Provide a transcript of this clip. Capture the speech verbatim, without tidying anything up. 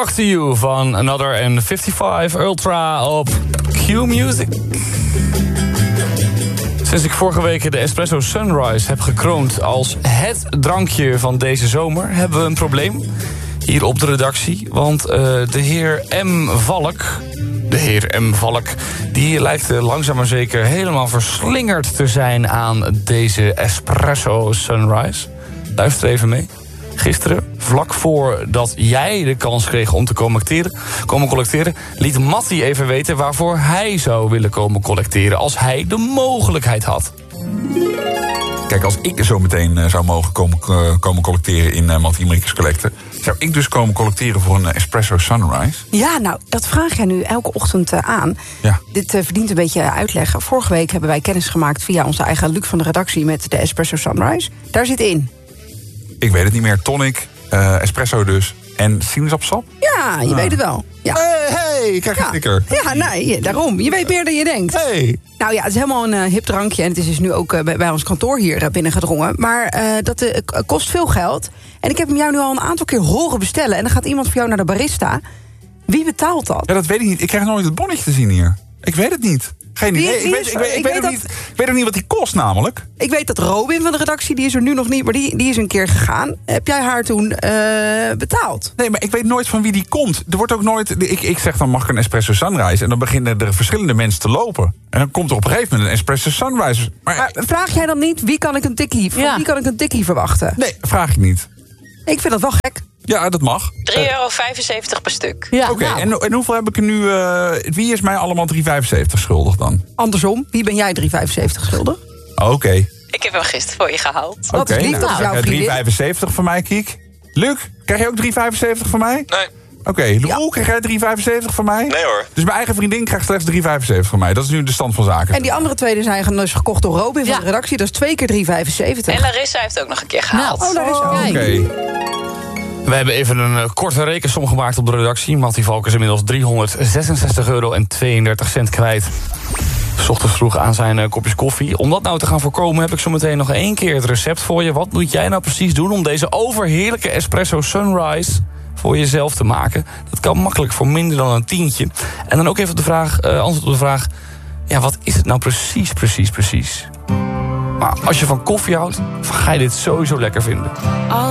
Talk to You van Another en vijfenvijftig Ultra op Q Music. Sinds ik vorige week de Espresso Sunrise heb gekroond als het drankje van deze zomer, hebben we een probleem hier op de redactie. Want uh, de heer M. Valk, de heer M. Valk, die lijkt langzaam maar zeker helemaal verslingerd te zijn aan deze Espresso Sunrise. Luister even mee. Gisteren, vlak voordat jij de kans kreeg om te komen collecteren, komen collecteren, liet Mattie even weten waarvoor hij zou willen komen collecteren als hij de mogelijkheid had. Kijk, als ik zo meteen uh, zou mogen komen, uh, komen collecteren in uh, Mattie Mariekes Collecten, zou ik dus komen collecteren voor een uh, Espresso Sunrise? Ja, nou, dat vraag jij nu elke ochtend uh, aan. Ja. Dit uh, verdient een beetje uitleg. Vorige week hebben wij kennis gemaakt via onze eigen Luc van de redactie met de Espresso Sunrise. Daar zit in. Ik weet het niet meer. Tonic, uh, espresso dus. En sinaasappelsap? Ja, je ah. weet het wel. Ja. Hey, hey, ik krijg ja. een sticker. Ja, nee, daarom. Je weet meer dan je denkt. Hey. Nou ja, het is helemaal een uh, hip drankje. En het is dus nu ook uh, bij, bij ons kantoor hier uh, binnengedrongen. Maar uh, dat uh, kost veel geld. En ik heb hem jou nu al een aantal keer horen bestellen. En dan gaat iemand voor jou naar de barista. Wie betaalt dat? Ja, dat weet ik niet. Ik krijg nooit het bonnetje te zien hier. Ik weet het niet. Geen idee. Ik weet, ik, weet, ik, ik, weet weet ook niet, ik weet ook niet wat die kost namelijk. Ik weet dat Robin van de redactie, die is er nu nog niet, maar die, die is een keer gegaan. Heb jij haar toen uh, betaald? Nee, maar ik weet nooit van wie die komt. Er wordt ook nooit. Ik, ik zeg dan mag ik een Espresso Sunrise. En dan beginnen er verschillende mensen te lopen. En dan komt er op een gegeven moment een Espresso Sunrise. Maar, maar vraag jij dan niet, wie kan ik een tikkie, ja. wie kan ik een tikkie verwachten? Nee, vraag ik niet. Ik vind dat wel gek. Ja, dat mag. drie euro vijfenzeventig per stuk. Ja, Oké, okay, nou. en, en hoeveel heb ik er nu... Uh, wie is mij allemaal drie vijfenzeventig schuldig dan? Andersom, wie ben jij drie vijfenzeventig schuldig? Oké. Okay. Ik heb hem gisteren voor je gehaald. Oké, okay, nou, dat is jouw drie vijfenzeventig van mij, Kiek. Luc, krijg je ook drie vijfenzeventig van mij? Nee. Oké, okay, Lou, ja. krijg jij drie vijfenzeventig van mij? Nee hoor. Dus mijn eigen vriendin krijgt slechts drie vijfenzeventig van mij. Dat is nu de stand van zaken. En die andere twee zijn dus gekocht door Robin van ja. de redactie. Dat is twee keer drie vijfenzeventig. En Larissa heeft ook nog een keer gehaald. Nou, oh, Larissa. Oké. Okay. We hebben even een uh, korte rekensom gemaakt op de redactie. Mattie Valk is inmiddels driehonderdzesenzestig euro en tweeëndertig cent kwijt. 's Ochtends vroeg aan zijn uh, kopjes koffie. Om dat nou te gaan voorkomen heb ik zo meteen nog één keer het recept voor je. Wat moet jij nou precies doen om deze overheerlijke Espresso Sunrise voor jezelf te maken? Dat kan makkelijk voor minder dan een tientje. En dan ook even de vraag, uh, antwoord op de vraag, ja, wat is het nou precies, precies, precies? Maar als je van koffie houdt, ga je dit sowieso lekker vinden.